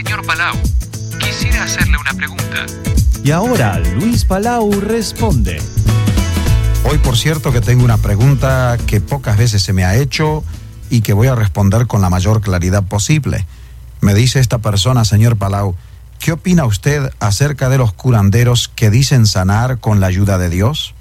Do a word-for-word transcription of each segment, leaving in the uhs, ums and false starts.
Señor Palau, quisiera hacerle una pregunta. Y ahora Luis Palau responde. Hoy, por cierto, que tengo una pregunta que pocas veces se me ha hecho y que voy a responder con la mayor claridad posible. Me dice esta persona, señor Palau, ¿qué opina usted acerca de los curanderos que dicen sanar con la ayuda de Dios?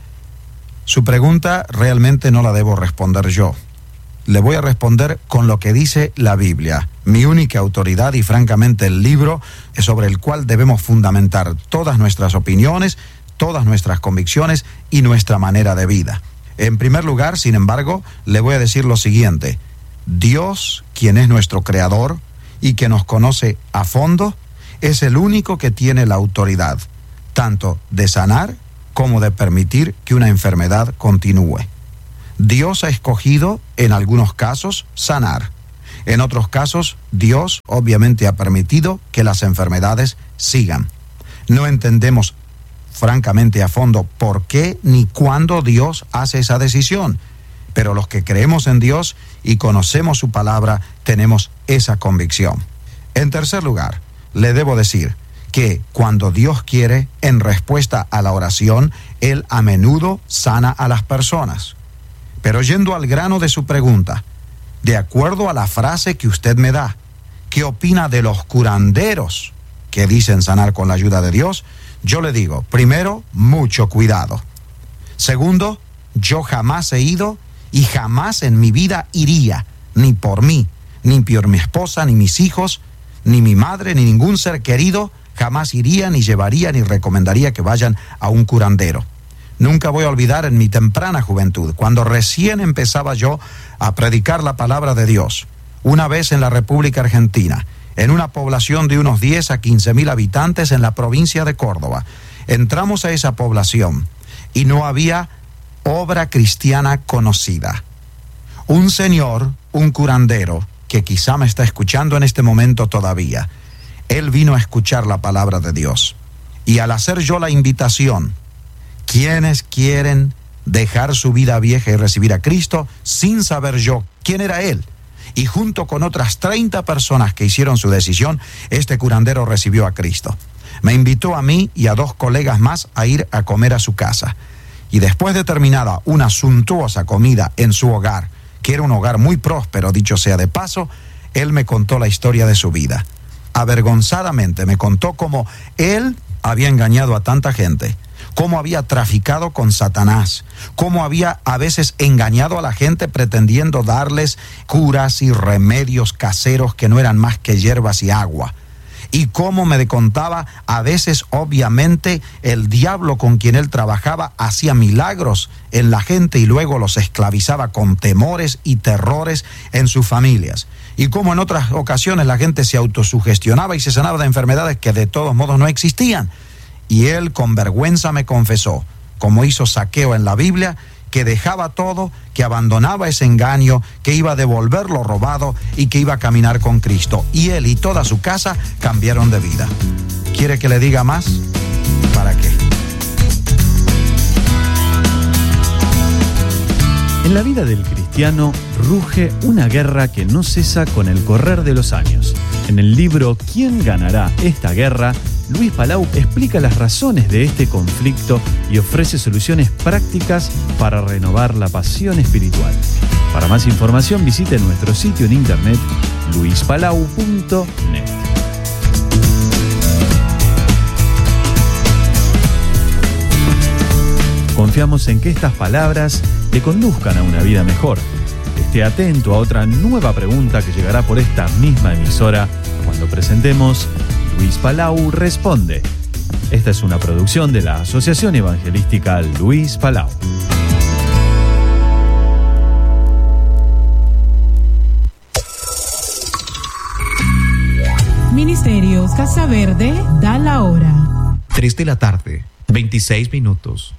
Su pregunta realmente no la debo responder yo. Le voy a responder con lo que dice la Biblia, mi única autoridad y francamente el libro sobre el cual debemos fundamentar todas nuestras opiniones, todas nuestras convicciones y nuestra manera de vida. En primer lugar, sin embargo, le voy a decir lo siguiente. Dios, quien es nuestro creador y que nos conoce a fondo, es el único que tiene la autoridad, tanto de sanar como de permitir que una enfermedad continúe. Dios ha escogido, en algunos casos, sanar. En otros casos, Dios obviamente ha permitido que las enfermedades sigan. No entendemos francamente a fondo por qué ni cuándo Dios hace esa decisión, pero los que creemos en Dios y conocemos su palabra, tenemos esa convicción. En tercer lugar, le debo decir que cuando Dios quiere, en respuesta a la oración, Él a menudo sana a las personas. Pero yendo al grano de su pregunta, de acuerdo a la frase que usted me da, ¿qué opina de los curanderos que dicen sanar con la ayuda de Dios? Yo le digo, primero, mucho cuidado. Segundo, yo jamás he ido y jamás en mi vida iría, ni por mí, ni por mi esposa, ni mis hijos, ni mi madre, ni ningún ser querido, jamás iría, ni llevaría, ni recomendaría que vayan a un curandero. Nunca voy a olvidar en mi temprana juventud, cuando recién empezaba yo a predicar la palabra de Dios, una vez en la República Argentina, en una población de unos diez a quince mil habitantes en la provincia de Córdoba. Entramos a esa población y no había obra cristiana conocida. Un señor, un curandero, que quizá me está escuchando en este momento todavía, él vino a escuchar la palabra de Dios. Y al hacer yo la invitación, ¿quiénes quieren dejar su vida vieja y recibir a Cristo? Sin saber yo quién era él. Y junto con otras treinta personas que hicieron su decisión, este curandero recibió a Cristo. Me invitó a mí y a dos colegas más a ir a comer a su casa. Y después de terminada una suntuosa comida en su hogar, que era un hogar muy próspero, dicho sea de paso, él me contó la historia de su vida. Avergonzadamente me contó cómo él había engañado a tanta gente, cómo había traficado con Satanás, cómo había a veces engañado a la gente pretendiendo darles curas y remedios caseros que no eran más que hierbas y agua. Y cómo me contaba, a veces obviamente el diablo con quien él trabajaba hacía milagros en la gente y luego los esclavizaba con temores y terrores en sus familias. Y cómo en otras ocasiones la gente se autosugestionaba y se sanaba de enfermedades que de todos modos no existían. Y él con vergüenza me confesó, como hizo Zaqueo en la Biblia, que dejaba todo, que abandonaba ese engaño, que iba a devolver lo robado y que iba a caminar con Cristo. Y él y toda su casa cambiaron de vida. ¿Quiere que le diga más? ¿Para qué? En la vida del cristiano ruge una guerra que no cesa con el correr de los años. En el libro ¿Quién ganará esta guerra?, Luis Palau explica las razones de este conflicto y ofrece soluciones prácticas para renovar la pasión espiritual. Para más información visite nuestro sitio en internet luis palau punto net. Confiamos en que estas palabras le conduzcan a una vida mejor. Esté atento a otra nueva pregunta que llegará por esta misma emisora cuando presentemos Luis Palau Responde. Esta es una producción de la Asociación Evangelística Luis Palau. Ministerios Casa Verde da la hora. tres de la tarde, veintiséis minutos.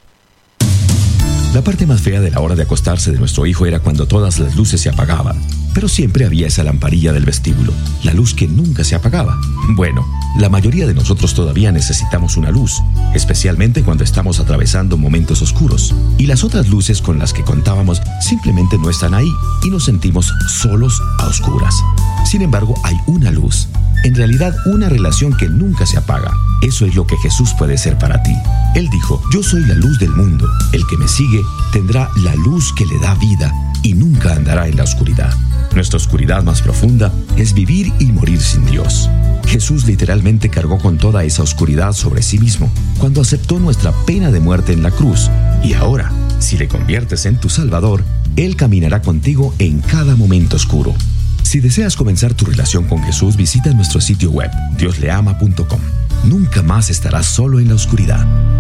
La parte más fea de la hora de acostarse de nuestro hijo era cuando todas las luces se apagaban. pero siempre había esa lamparilla del vestíbulo, la luz que nunca se apagaba. Bueno, la mayoría de nosotros todavía necesitamos una luz, especialmente cuando estamos atravesando momentos oscuros, y las otras luces con las que contábamos simplemente no están ahí y nos sentimos solos a oscuras. Sin embargo, hay una luz, en realidad una relación que nunca se apaga. Eso es lo que Jesús puede ser para ti. Él dijo: yo soy la luz del mundo, el que me sigue tendrá la luz que le da vida y nunca andará en la oscuridad. Nuestra oscuridad más profunda es vivir y morir sin Dios. Jesús literalmente cargó con toda esa oscuridad sobre sí mismo cuando aceptó nuestra pena de muerte en la cruz. Y ahora, si le conviertes en tu Salvador, Él caminará contigo en cada momento oscuro. Si deseas comenzar tu relación con Jesús, visita nuestro sitio web dios le ama punto com. Nunca más estarás solo en la oscuridad.